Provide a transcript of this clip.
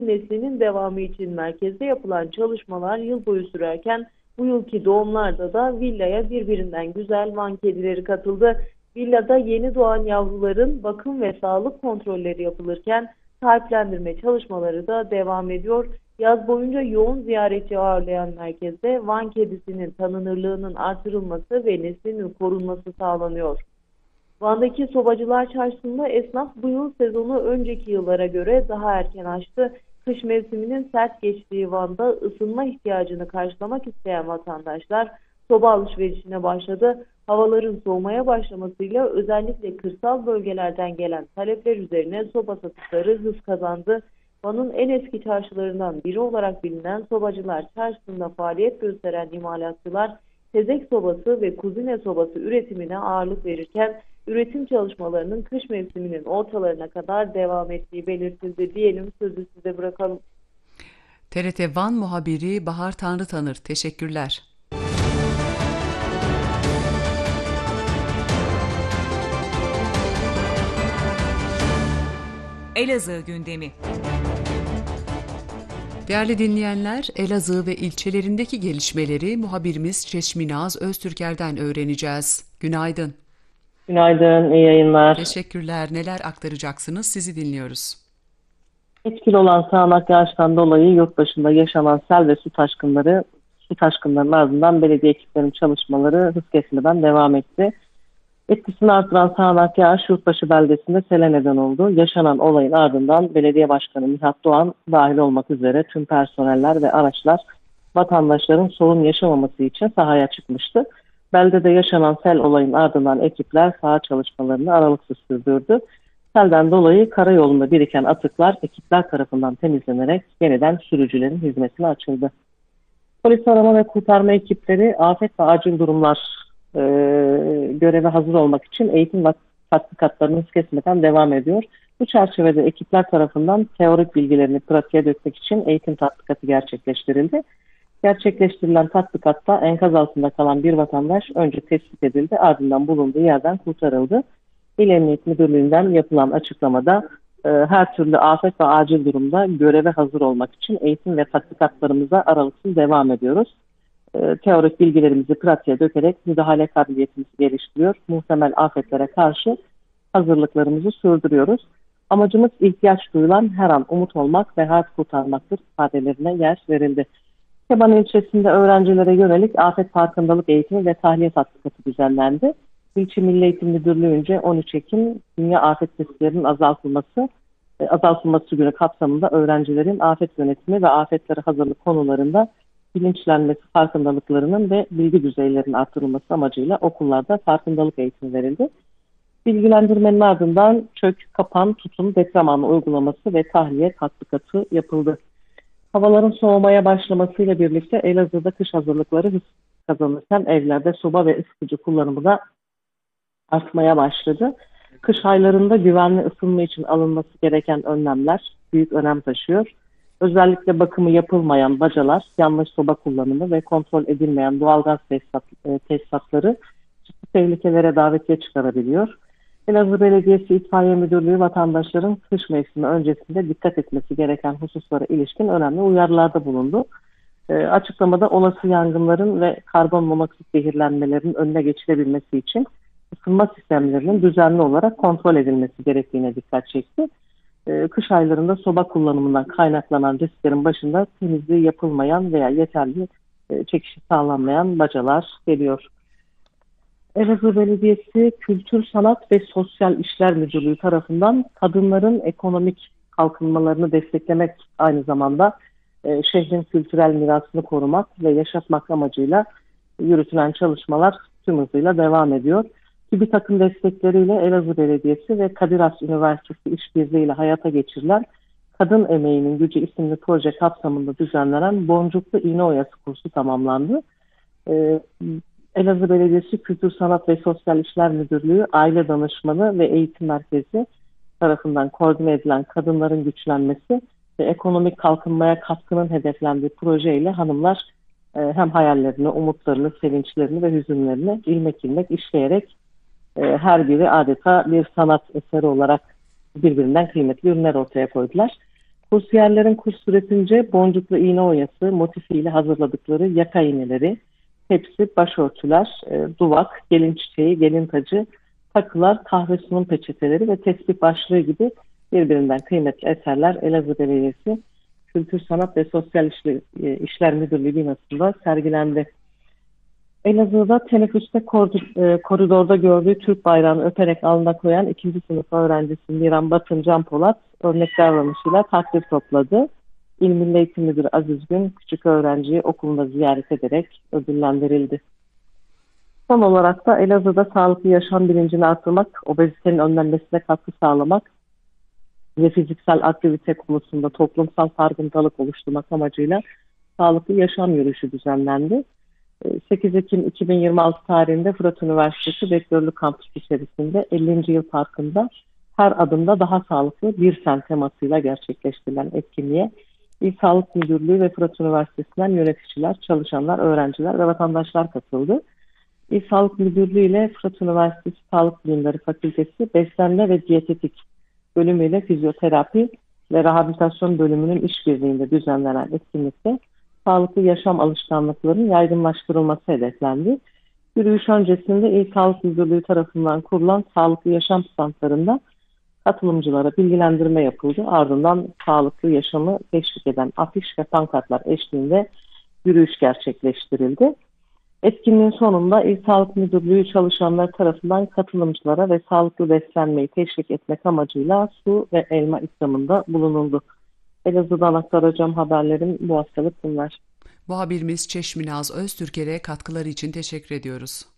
neslinin devamı için merkezde yapılan çalışmalar yıl boyu sürerken bu yılki doğumlarda da villaya birbirinden güzel Van kedileri katıldı. Villada yeni doğan yavruların bakım ve sağlık kontrolleri yapılırken sahiplendirme çalışmaları da devam ediyor. Yaz boyunca yoğun ziyaretçi ağırlayan merkezde Van kedisinin tanınırlığının artırılması ve neslinin korunması sağlanıyor. Van'daki Sobacılar Çarşısı'nda esnaf bu yıl sezonu önceki yıllara göre daha erken açtı. Kış mevsiminin sert geçtiği Van'da ısınma ihtiyacını karşılamak isteyen vatandaşlar soba alışverişine başladı. Havaların soğumaya başlamasıyla özellikle kırsal bölgelerden gelen talepler üzerine soba satışları hız kazandı. Van'ın en eski çarşılarından biri olarak bilinen Sobacılar Çarşısı'nda faaliyet gösteren imalatçılar tezek sobası ve kuzine sobası üretimine ağırlık verirken üretim çalışmalarının kış mevsiminin ortalarına kadar devam ettiği belirtildi. Diyelim, sözü size bırakalım. TRT Van muhabiri Bahar Tanrıtanır, teşekkürler. Elazığ gündemi. Değerli dinleyenler, Elazığ ve ilçelerindeki gelişmeleri muhabirimiz Çeşminaz Öztürker'den öğreneceğiz. Günaydın. Günaydın, iyi yayınlar. Teşekkürler. Neler aktaracaksınız? Sizi dinliyoruz. Etkili olan sağanak yağıştan dolayı yurt başında yaşanan sel ve su taşkınlarının ardından belediye ekiplerinin çalışmaları hız kesmeden devam etti. Etkisini artıran sağanak yağış Yurtbaşı beldesinde sele neden oldu. Yaşanan olayın ardından Belediye Başkanı Nihat Doğan dahil olmak üzere tüm personeller ve araçlar vatandaşların sorun yaşamaması için sahaya çıkmıştı. Beldede yaşanan sel olayın ardından ekipler saha çalışmalarını aralıksız sürdürdü. Selden dolayı karayolunda biriken atıklar ekipler tarafından temizlenerek yeniden sürücülerin hizmetine açıldı. Polis arama ve kurtarma ekipleri afet ve acil durumlar göreve hazır olmak için eğitim ve tatbikatlarını hız kesmeden devam ediyor. Bu çerçevede ekipler tarafından teorik bilgilerini pratiğe dökmek için eğitim tatbikatı gerçekleştirildi. Gerçekleştirilen tatbikatta enkaz altında kalan bir vatandaş önce tespit edildi, ardından bulunduğu yerden kurtarıldı. İl Emniyet Müdürlüğü'nden yapılan açıklamada her türlü afet ve acil durumda göreve hazır olmak için eğitim ve tatbikatlarımıza aralıksız devam ediyoruz. Teorik bilgilerimizi pratiğe dökerek müdahale kabiliyetimizi geliştiriyor. Muhtemel afetlere karşı hazırlıklarımızı sürdürüyoruz. Amacımız ihtiyaç duyulan her an umut olmak ve hayat kurtarmaktır ifadelerine yer verildi. Keban ilçesinde öğrencilere yönelik afet farkındalık eğitimi ve tahliye tatbikatı düzenlendi. İlçe Milli Eğitim Müdürlüğü'nce 13 Ekim Dünya Afet Risklerinin azaltılması günü kapsamında öğrencilerin afet yönetimi ve afetlere hazırlık konularında bilinçlenmesi, farkındalıklarının ve bilgi düzeylerinin artırılması amacıyla okullarda farkındalık eğitimi verildi. Bilgilendirmenin ardından çök, kapan, tutun, deprem anı uygulaması ve tahliye tatbikatı yapıldı. Havaların soğumaya başlamasıyla birlikte Elazığ'da kış hazırlıkları hız kazanırken evlerde soba ve ısıtıcı kullanımı da artmaya başladı. Kış aylarında güvenli ısınma için alınması gereken önlemler büyük önem taşıyor. Özellikle bakımı yapılmayan bacalar, yanlış soba kullanımı ve kontrol edilmeyen doğalgaz tesisatları ciddi tehlikelere davetiye çıkarabiliyor. Elazığ Belediyesi İtfaiye Müdürlüğü vatandaşların kış mevsimi öncesinde dikkat etmesi gereken hususlara ilişkin önemli uyarılarda bulundu. Açıklamada olası yangınların ve karbon monoksit zehirlenmelerinin önüne geçilebilmesi için ısınma sistemlerinin düzenli olarak kontrol edilmesi gerektiğine dikkat çekti. Kış aylarında soba kullanımından kaynaklanan risklerin başında temizliği yapılmayan veya yeterli çekişi sağlanmayan bacalar geliyor. Elazığ Belediyesi Kültür, Sanat ve Sosyal İşler Müdürlüğü tarafından kadınların ekonomik kalkınmalarını desteklemek, aynı zamanda şehrin kültürel mirasını korumak ve yaşatmak amacıyla yürütülen çalışmalar tüm hızıyla devam ediyor. TÜBİTAK'ın destekleriyle Elazığ Belediyesi ve Kadir Has Üniversitesi işbirliğiyle hayata geçirilen Kadın Emeğinin Gücü isimli proje kapsamında düzenlenen Boncuklu İğne Oyası kursu tamamlandı. Elazığ Belediyesi Kültür, Sanat ve Sosyal İşler Müdürlüğü Aile Danışmanı ve Eğitim Merkezi tarafından koordine edilen kadınların güçlenmesi ve ekonomik kalkınmaya katkının hedeflendiği projeyle hanımlar hem hayallerini, umutlarını, sevinçlerini ve hüzünlerini ilmek ilmek işleyerek her biri adeta bir sanat eseri olarak birbirinden kıymetli ürünler ortaya koydular. Kursiyerlerin kurs süresince boncuklu iğne oyası motifiyle hazırladıkları yaka iğneleri, hepsi başörtüler, duvak, gelin çiçeği, gelin tacı, takılar, kahve sunum peçeteleri ve tesbih başlığı gibi birbirinden kıymetli eserler Elazığ Belediyesi Kültür, Sanat ve Sosyal İşler Müdürlüğü binasında sergilendi. Elazığ'da teneffüste koridorda gördüğü Türk bayrağını öperek alnına koyan 2. sınıf öğrencisi Miran Batın Can Polat örnek davranışıyla takdir topladı. İl Milli Eğitim Müdürü Aziz Gün küçük öğrenciyi okulunda ziyaret ederek ödüllendirildi. Son olarak da Elazığ'da sağlıklı yaşam bilincini artırmak, obezitenin önlenmesine katkı sağlamak ve fiziksel aktivite konusunda toplumsal farkındalık oluşturmak amacıyla sağlıklı yaşam yürüyüşü düzenlendi. 8 Ekim 2026 tarihinde Fırat Üniversitesi Rektörlük Kampüsü içerisinde 50. Yıl Parkı'nda her adımda daha sağlıklı bir sen temasıyla gerçekleştirilen etkinliğe İl Sağlık Müdürlüğü ve Fırat Üniversitesi'nden yöneticiler, çalışanlar, öğrenciler ve vatandaşlar katıldı. İl Sağlık Müdürlüğü ile Fırat Üniversitesi Sağlık Bilimleri Fakültesi Beslenme ve Diyetetik bölümüyle fizyoterapi ve rehabilitasyon bölümünün işbirliğinde düzenlenen etkinlikte sağlıklı yaşam alışkanlıklarının yaygınlaştırılması hedeflendi. Yürüyüş öncesinde İl Sağlık Müdürlüğü tarafından kurulan sağlıklı yaşam standlarında katılımcılara bilgilendirme yapıldı. Ardından sağlıklı yaşamı teşvik eden afiş ve pankartlar eşliğinde yürüyüş gerçekleştirildi. Etkinliğin sonunda İl Sağlık Müdürlüğü çalışanları tarafından katılımcılara ve sağlıklı beslenmeyi teşvik etmek amacıyla su ve elma ikramında bulunuldu. Elazığ'dan aktaracağım haberlerim bu haftalık bunlar. Muhabirimiz Çeşminaz Öztürker'e katkıları için teşekkür ediyoruz.